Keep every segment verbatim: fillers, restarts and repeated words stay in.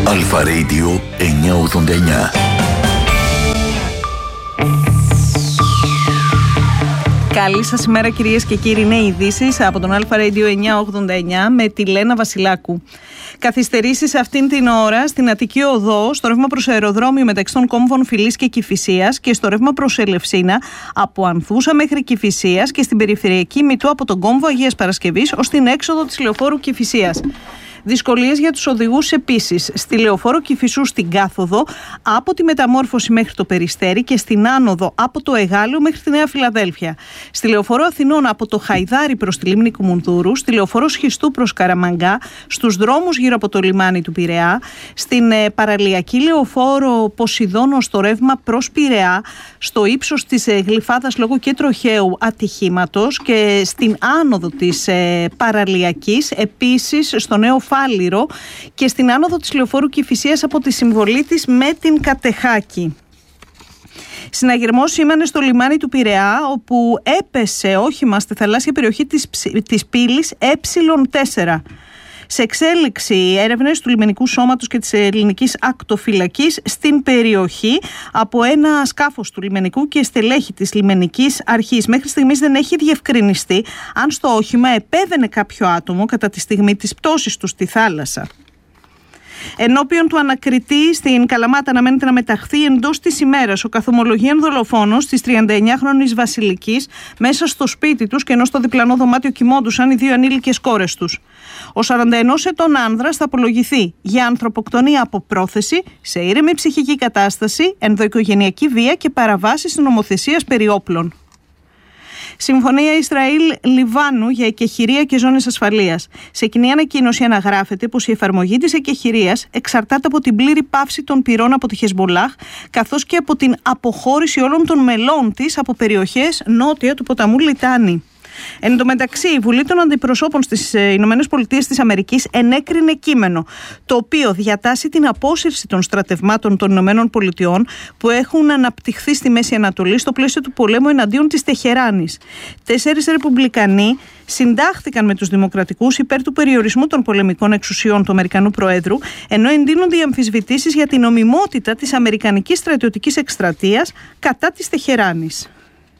Αλφα Radio εννιακόσια ογδόντα εννιά. Καλή σας ημέρα κυρίες και κύριοι, είναι ειδήσεις από τον Αλφα Radio εννιακόσια ογδόντα εννιά με τη Λένα Βασιλάκου. Καθυστερήσεις αυτήν την ώρα στην Αττική Οδό, στο ρεύμα προς αεροδρόμιο μεταξύ των κόμβων Φυλής και Κηφισίας και στο ρεύμα προς Ελευσίνα από Ανθούσα μέχρι Κηφισίας και στην περιφερειακή μητού από τον κόμβο Αγίας Παρασκευής ως την έξοδο της λεωφόρου Κηφισίας. Δυσκολίες για τους οδηγούς επίσης στη λεωφόρο Κηφισού στην κάθοδο από τη Μεταμόρφωση μέχρι το Περιστέρι και στην άνοδο από το Εγάλεο μέχρι τη Νέα Φιλαδέλφια. Στη λεωφόρο Αθηνών από το Χαϊδάρι προς τη λίμνη Κουμουνδούρου, στη λεωφόρο Σχιστού προς Καραμαγκά, στους δρόμους γύρω από το λιμάνι του Πειραιά, στην ε, παραλιακή λεωφόρο Ποσειδώνο στο ρεύμα προς Πειραιά, στο ύψος της ε, Γλυφάδας λόγω και τροχαίου ατυχήματος και στην άνοδο της ε, παραλιακής, επίσης στο Νέο Φάληρο και στην άνοδο της λεωφόρου Κηφισίας από τη συμβολή της με την Κατεχάκη. Συναγερμός σήμανε στο λιμάνι του Πειραιά, όπου έπεσε όχημα στη θαλάσσια περιοχή της, της πύλης Ε τέσσερα. Σε εξέλιξη έρευνες του λιμενικού σώματος και της ελληνικής ακτοφυλακής στην περιοχή από ένα σκάφος του λιμενικού και στελέχη της λιμενικής αρχής. Μέχρι στιγμής δεν έχει διευκρινιστεί αν στο όχημα επέβαινε κάποιο άτομο κατά τη στιγμή της πτώσης του στη θάλασσα. Ενώπιον του ανακριτή στην Καλαμάτα αναμένεται να μεταχθεί εντός της ημέρας ο καθομολογίαν δολοφόνος της τριανταεννιάχρονης Βασιλικής μέσα στο σπίτι τους και ενώ στο διπλανό δωμάτιο κοιμόντουσαν οι δύο ανήλικες κόρες τους. Ο σαρανταενός ετών άνδρας θα απολογηθεί για ανθρωποκτονία από πρόθεση, σε ήρεμη ψυχική κατάσταση, ενδοοικογενειακή βία και παραβάσεις της νομοθεσίας περί όπλων. Συμφωνία Ισραήλ-Λιβάνου για εκεχηρία και ζώνες ασφαλείας. Σε κοινή ανακοίνωση αναγράφεται πως η εφαρμογή της εκεχηρίας εξαρτάται από την πλήρη πάυση των πυρών από τη Χεσμολάχ, καθώς και από την αποχώρηση όλων των μελών της από περιοχές νότια του ποταμού Λιτάνη. Εν τω μεταξύ, η Βουλή των Αντιπροσώπων στις Ηνωμένες Πολιτείες της Αμερικής ενέκρινε κείμενο, το οποίο διατάσσει την απόσυρση των στρατευμάτων των Ηνωμένων Πολιτειών που έχουν αναπτυχθεί στη Μέση Ανατολή στο πλαίσιο του πολέμου εναντίον της Τεχεράνης. Τέσσερις ρεπουμπλικανοί συντάχθηκαν με τους δημοκρατικούς υπέρ του περιορισμού των πολεμικών εξουσιών του Αμερικανού Προέδρου, ενώ εντείνονται οι αμφισβητήσεις για την νομιμότητα της αμερικανικής στρατιωτικής εκστρατείας κατά της Τεχεράνης.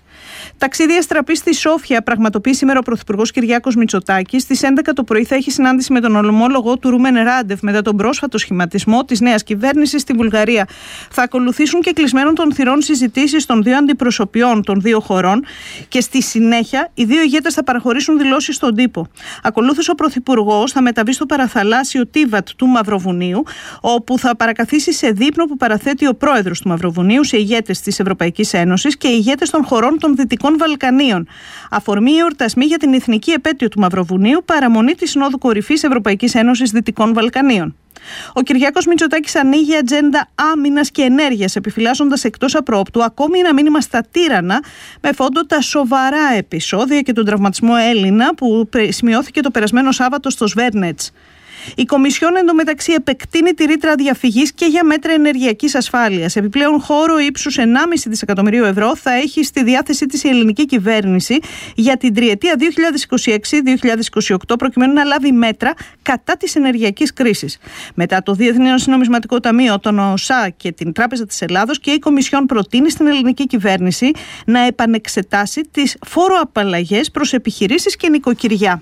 Ταξίδι αστραπή στη Σόφια πραγματοποιεί σήμερα ο Πρωθυπουργός Κυριάκος Μητσοτάκης. Στις έντεκα το πρωί θα έχει συνάντηση με τον ομόλογο του Ρούμεν Ράντεφ μετά τον πρόσφατο σχηματισμό της νέας κυβέρνησης στη Βουλγαρία. Θα ακολουθήσουν και κλεισμένων των θυρών συζητήσεις των δύο αντιπροσωπιών των δύο χωρών και στη συνέχεια οι δύο ηγέτες θα παραχωρήσουν δηλώσεις στον τύπο. Ακολούθως ο Πρωθυπουργός θα μεταβεί στο παραθαλάσσιο Τίβατ του Μαυροβουνίου, όπου θα παρακαθίσει σε δείπνο που παραθέτει ο πρόεδρος του Μαυροβουνίου σε ηγέτες της Ευρωπαϊκής Ένωσης και ηγέτες των χωρών των Δυτικών Βαλκανίων. Αφορμή οι εορτασμοί για την εθνική επέτειο του Μαυροβουνίου, παραμονή της Συνόδου Κορυφής Ευρωπαϊκής Ένωσης Δυτικών Βαλκανίων. Ο Κυριάκος Μητσοτάκης ανοίγει ατζέντα άμυνας και ενέργειας, επιφυλάσσοντας εκτός απρόπτου ακόμη ένα μήνυμα στα τύρανα με φόντο τα σοβαρά επεισόδια και τον τραυματισμό Έλληνα που σημειώθηκε το περασμένο Σάββατο στο Σβέρνετς. Η Κομισιόν εντωμεταξύ επεκτείνει τη ρήτρα διαφυγής και για μέτρα ενεργειακής ασφάλειας. Επιπλέον, χώρο ύψους ενάμιση δισεκατομμυρίου ευρώ θα έχει στη διάθεσή της η ελληνική κυβέρνηση για την τριετία δύο χιλιάδες είκοσι έξι δύο χιλιάδες είκοσι οκτώ, προκειμένου να λάβει μέτρα κατά της ενεργειακής κρίσης. Μετά το Διεθνές Νομισματικό Ταμείο, τον ΟΣΑ και την Τράπεζα της Ελλάδος, και η Κομισιόν προτείνει στην ελληνική κυβέρνηση να επανεξετάσει τις φόροαπαλλαγές προς επιχειρήσεις και νοικοκυριά.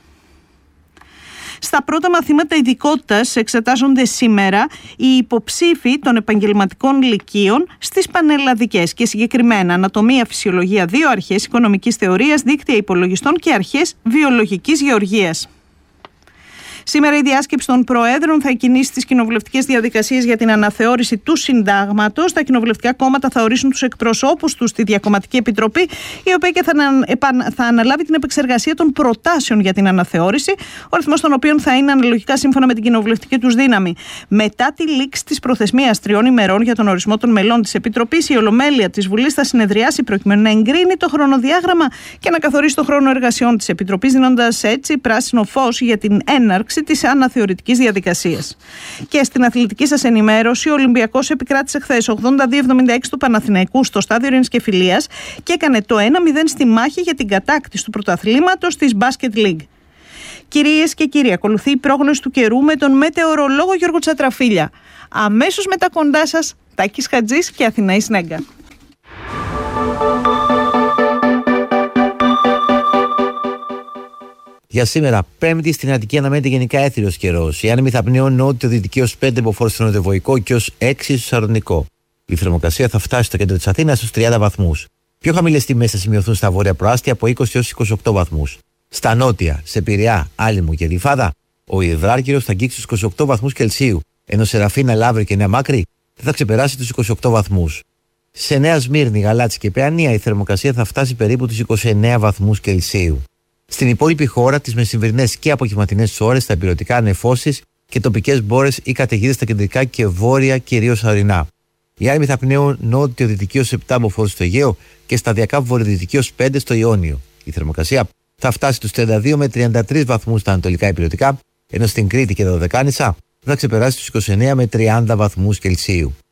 Στα πρώτα μαθήματα ειδικότητας εξετάζονται σήμερα οι υποψήφοι των επαγγελματικών λυκείων στις πανελλαδικές και συγκεκριμένα ανατομία, φυσιολογία δύο, αρχές οικονομικής θεωρίας, δίκτυα υπολογιστών και αρχές βιολογικής γεωργίας. Σήμερα η διάσκεψη των Προέδρων θα εκκινήσει τις κοινοβουλευτικές διαδικασίες για την αναθεώρηση του συντάγματος. Τα κοινοβουλευτικά κόμματα θα ορίσουν τους εκπροσώπους τους στη Διακομματική Επιτροπή, η οποία και θα, ανα, θα αναλάβει την επεξεργασία των προτάσεων για την αναθεώρηση, ο αριθμός των οποίων θα είναι αναλογικά σύμφωνα με την κοινοβουλευτική τους δύναμη. Μετά τη λήξη της προθεσμίας τριών ημερών για τον ορισμό των μελών της Επιτροπής, η Ολομέλεια της Βουλής θα συνεδριάσει προκειμένου να εγκρίνει το χρονοδιάγραμμα και να καθορίσει το χρόνο εργασιών της Επιτροπής, δίνοντας έτσι πράσινο φως για την έναρξη της αναθεωρητικής διαδικασίας. Και στην αθλητική σας ενημέρωση, ο Ολυμπιακός επικράτησε χθες ογδόντα δύο εβδομήντα έξι του Παναθηναϊκού στο στάδιο Ειρήνης και Φιλίας και έκανε το ένα μηδέν στη μάχη για την κατάκτηση του πρωταθλήματος της Basket League. Κυρίες και κύριοι, ακολουθεί η πρόγνωση του καιρού με τον μετεωρολόγο Γιώργο Τσατραφίλια. Αμέσως μετά κοντά σας, Τάκης Χατζής και Αθηναή Σνέγκα. Για σήμερα, Πέμπτη, στην Αττική αναμένεται γενικά έθριος καιρός. Οι άνεμοι θα πνέουν νότιο-δυτική ως πέντε μποφόρ στο νοτιοβοϊκό και ως έξι στο σαρδονικό. Η θερμοκρασία θα φτάσει στο κέντρο της Αθήνας στους τριάντα βαθμούς. Πιο χαμηλές τιμές θα σημειωθούν στα βόρεια προάστια από είκοσι έως είκοσι οκτώ βαθμούς. Στα νότια, σε Πειραιά, Άλυμο και Γλυφάδα, ο υδράργυρος θα αγγίξει τους είκοσι οκτώ βαθμούς Κελσίου, ενώ σε Ραφίνα, Λαύρη και Νέα Μάκρη δεν θα ξεπεράσει τους είκοσι οκτώ βαθμούς. Σε Νέα Σμύρνη, Γαλάτσι και Παιανία η θερμοκρασία θα φτάσει περίπου τους είκοσι εννέα βαθμούς Κελσίου. Στην υπόλοιπη χώρα, τις μεσημβρινές και απογευματινές ώρες, στα υπηρετικά νεφώσεις και τοπικές μπόρες ή καταιγίδες στα κεντρικά και βόρεια, κυρίως ορεινά. Οι άνεμοι θα πνέουν νότιο-δυτική ως επτά μποφόρ στο Αιγαίο και σταδιακά βορειοδυτική ως πέντε στο Ιόνιο. Η θερμοκρασία θα φτάσει τους τριάντα δύο με τριάντα τρεις βαθμούς στα ανατολικά υπηρετικά, ενώ στην Κρήτη και τα Δωδεκάνησα θα ξεπεράσει τους είκοσι εννέα με τριάντα βαθμούς Κελσίου.